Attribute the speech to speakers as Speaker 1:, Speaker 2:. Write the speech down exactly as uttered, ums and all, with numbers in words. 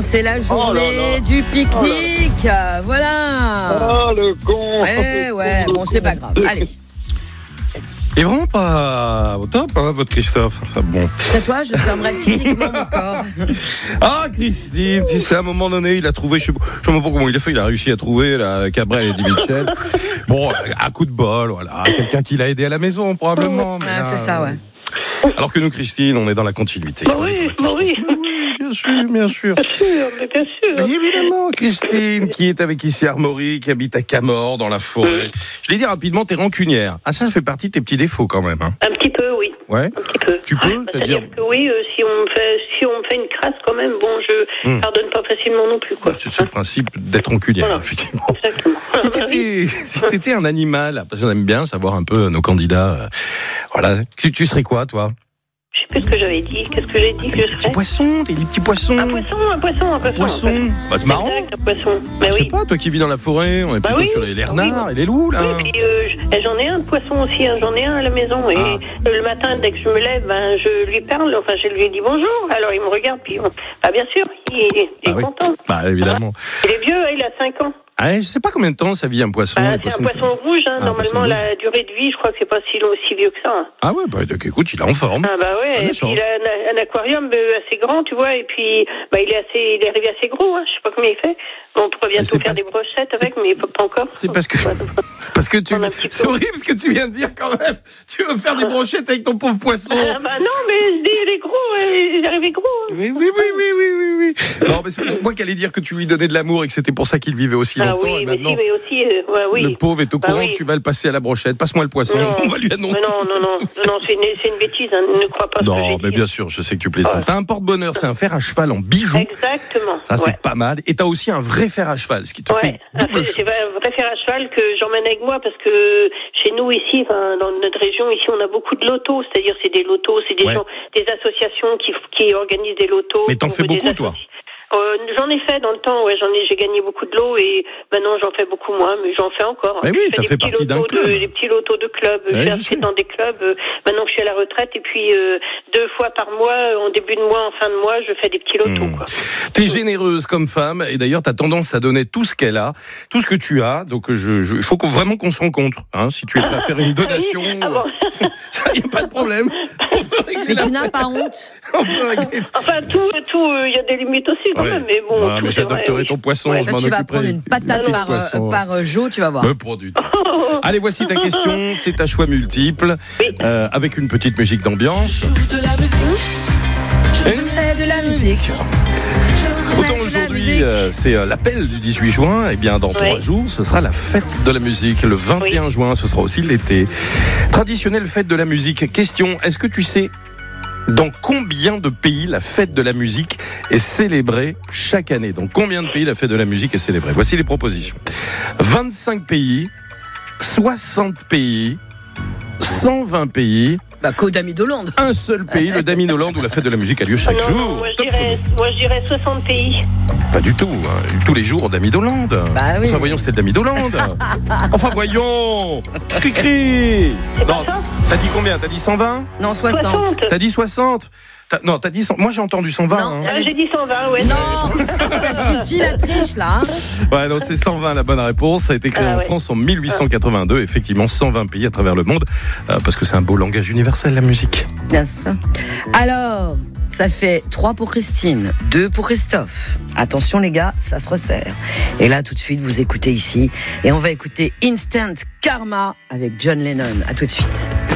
Speaker 1: C'est la journée
Speaker 2: Oh là là.
Speaker 1: du pique-nique. Oh là. Voilà.
Speaker 2: Oh le con.
Speaker 1: Ouais, ouais, bon, c'est pas grave. Allez.
Speaker 3: Et vraiment pas au top, hein, votre Christophe. Enfin, bon.
Speaker 1: Je serais toi, je fermerais physiquement mon corps.
Speaker 3: Ah, Christine, tu sais, à un moment donné, il a trouvé, je sais pas, je sais même pas comment il a fait, il a réussi à trouver la Cabrel et Eddie Mitchell. Bon, à coup de bol, voilà, quelqu'un qui l'a aidé à la maison, probablement. Mais
Speaker 1: Ah,
Speaker 3: là,
Speaker 1: c'est ça, ouais.
Speaker 3: Alors que nous, Christine, on est dans la continuité.
Speaker 4: Bah oui, bah oui.
Speaker 3: oui, bien sûr, bien sûr.
Speaker 4: Bien sûr, mais bien sûr.
Speaker 3: Mais évidemment, Christine, qui est avec ici Armory, qui habite à Camors, dans la forêt. Mmh. Je l'ai dit rapidement, t'es rancunière. Ah, ça fait partie de tes petits défauts quand même. Hein.
Speaker 4: Un petit peu, oui.
Speaker 3: Ouais.
Speaker 4: Un petit peu.
Speaker 3: Tu peux,
Speaker 4: ah,
Speaker 3: c'est-à-dire,
Speaker 4: c'est-à-dire que oui, euh, si on me fait, si on me fait une crasse quand même, bon, je mmh. pardonne pas facilement non plus, quoi.
Speaker 3: C'est, c'est le principe d'être rancunière, voilà. Effectivement.
Speaker 4: Exactement.
Speaker 3: Si t'étais, si t'étais un animal, parce qu'on aime bien savoir un peu nos candidats, euh, voilà, tu, tu serais quoi, toi?
Speaker 4: Je sais plus ce que j'avais dit. Qu'est-ce que j'ai dit que je serais?
Speaker 3: Des petits poissons, des petits poissons.
Speaker 4: Un poisson, un poisson, un poisson.
Speaker 3: Poisson. En fait. Bah, c'est marrant.
Speaker 4: Exact, un poisson. Mais
Speaker 3: je
Speaker 4: oui.
Speaker 3: sais pas, toi qui vis dans la forêt, on est
Speaker 4: bah
Speaker 3: plutôt
Speaker 4: oui.
Speaker 3: sur les, les renards
Speaker 4: oui.
Speaker 3: et les loups, là.
Speaker 4: Oui, puis euh, j'en ai un de poisson aussi, hein, j'en ai un à la maison.
Speaker 3: Ah.
Speaker 4: Et le matin, dès que je me lève, ben, je lui parle, enfin, je lui dis bonjour. Alors il me regarde, puis bon, bah, bien sûr, il, il est
Speaker 3: ah,
Speaker 4: content.
Speaker 3: Oui. Bah, évidemment.
Speaker 4: Hein, il est vieux, il a cinq ans.
Speaker 3: Ah, je sais pas combien de temps ça vit un poisson.
Speaker 4: Bah, c'est un poisson rouge, hein.
Speaker 3: Ah,
Speaker 4: Normalement, la rouge. Durée de vie, je crois que c'est pas si long, si vieux que ça. Hein.
Speaker 3: Ah ouais, bah écoute, il est en forme.
Speaker 4: Ah bah ouais, et puis il a un, un aquarium assez grand, tu vois, et puis bah, il est assez, il est arrivé assez gros, hein. Je sais pas combien il fait. Bon, on pourrait bientôt faire des brochettes avec, mais pas encore.
Speaker 3: C'est parce que, c'est parce que tu, c'est horrible ce que tu viens de dire quand même. Tu veux faire des brochettes avec ton pauvre poisson.
Speaker 4: Ah bah non, mais je dis, il est gros, il est arrivé gros. Hein.
Speaker 3: Oui, oui, oui, oui, oui, oui, oui. Non, mais c'est moi qui allais dire que tu lui donnais de l'amour et que c'était pour ça qu'il vivait aussi longtemps.
Speaker 4: Ah oui,
Speaker 3: et
Speaker 4: mais
Speaker 3: maintenant,
Speaker 4: si, mais aussi, euh, ouais, oui.
Speaker 3: Le pauvre est au
Speaker 4: bah
Speaker 3: courant
Speaker 4: oui.
Speaker 3: que tu vas le passer à la brochette. Passe-moi le poisson,
Speaker 4: non,
Speaker 3: on va lui annoncer.
Speaker 4: Non, non, non, non, non c'est, une, c'est une bêtise, hein. Ne crois pas ce
Speaker 3: non,
Speaker 4: que j'ai
Speaker 3: mais
Speaker 4: dit.
Speaker 3: bien sûr, je sais que tu plaisantes.
Speaker 4: Ouais.
Speaker 3: T'as un porte-bonheur, c'est un fer à cheval en bijoux.
Speaker 4: Exactement.
Speaker 3: Ça, c'est
Speaker 4: ouais.
Speaker 3: pas mal. Et t'as aussi un vrai fer à cheval, ce qui te
Speaker 4: ouais.
Speaker 3: fait double
Speaker 4: c'est,
Speaker 3: chose.
Speaker 4: c'est un vrai fer à cheval que j'emmène avec moi parce que chez nous ici, enfin, dans notre région ici, on a beaucoup de lotos. C'est-à-dire, c'est des lotos, c'est des
Speaker 3: ouais.
Speaker 4: gens, des associations qui, qui organisent des lotos.
Speaker 3: Mais t'en fais beaucoup, toi?
Speaker 4: Euh, j'en ai fait dans le temps, ouais, j'en ai, j'ai gagné beaucoup de lots et maintenant j'en fais beaucoup moins, mais j'en fais encore.
Speaker 3: Mais oui,
Speaker 4: je
Speaker 3: t'as fait partie d'un club.
Speaker 4: De, des petits lotos de club,
Speaker 3: ouais,
Speaker 4: je suis dans des clubs, euh, maintenant que je suis à la retraite et puis euh, deux fois par mois, en début de mois, en fin de mois, je fais des petits lotos. Mmh. Quoi.
Speaker 3: T'es généreuse comme femme et d'ailleurs t'as tendance à donner tout ce qu'elle a, tout ce que tu as, donc je, je, il faut qu'on, vraiment qu'on se rencontre, hein, si tu es prêt à faire une donation,
Speaker 4: ah bon
Speaker 3: ça y a pas de problème.
Speaker 1: Mais tu n'as pas honte.
Speaker 4: Enfin tout, tout, il euh, y a des limites aussi quand ouais. même, mais bon.
Speaker 3: Ah, mais j'adopterai ton poisson, ouais. je
Speaker 1: bah,
Speaker 3: m'en
Speaker 1: tu vas
Speaker 3: occuperai.
Speaker 1: prendre une patate par, euh, par jour, tu vas voir.
Speaker 3: Me prends du temps. Allez, voici ta question, c'est un choix multiple,
Speaker 4: oui.
Speaker 3: euh, avec une petite musique d'ambiance.
Speaker 1: De la musique. Je fais de la musique.
Speaker 3: Autant aujourd'hui, euh, c'est euh, l'appel du dix-huit juin, et bien dans trois
Speaker 4: oui.
Speaker 3: jours, ce sera la fête de la musique. Le vingt et un oui. juin, ce sera aussi l'été. Traditionnelle fête de la musique. Question, est-ce que tu sais dans combien de pays la fête de la musique est célébrée chaque année? Dans combien de pays la fête de la musique est célébrée? Voici les propositions. vingt-cinq pays, soixante pays, cent vingt pays.
Speaker 1: Bah, qu'au Dami-Hollande.
Speaker 3: Un seul pays, le Dami-Hollande, où la fête de la musique a lieu chaque
Speaker 4: non,
Speaker 3: jour.
Speaker 4: Non, moi, je dirais, moi, je dirais soixante pays.
Speaker 3: Pas du tout. Hein. Tous les jours au Dami-Hollande.
Speaker 1: Bah oui.
Speaker 3: Enfin, voyons, c'était le Dami-Hollande. Enfin, voyons. Cri-cri.
Speaker 4: C'est
Speaker 3: non,
Speaker 4: pas ça?
Speaker 3: T'as dit combien? T'as dit cent vingt?
Speaker 1: Non, soixante.
Speaker 4: soixante.
Speaker 3: T'as dit soixante? T'as, non, t'as dit cent. Moi, j'ai entendu cent vingt.
Speaker 1: Non,
Speaker 3: hein.
Speaker 4: Ah, j'ai dit cent vingt, ouais.
Speaker 1: Non, ça suffit la triche, là. Hein.
Speaker 3: Ouais, non, c'est cent vingt la bonne réponse. Ça a été créé
Speaker 4: ah,
Speaker 3: en
Speaker 4: ouais.
Speaker 3: France en mille huit cent quatre-vingt-deux. Effectivement, cent vingt pays à travers le monde. Euh, parce que c'est un beau langage universel, la musique.
Speaker 1: Bien sûr. Alors, ça fait trois pour Christine, deux pour Christophe. Attention, les gars, ça se resserre. Et là, tout de suite, vous écoutez ici. Et on va écouter Instant Karma avec John Lennon. À tout de suite.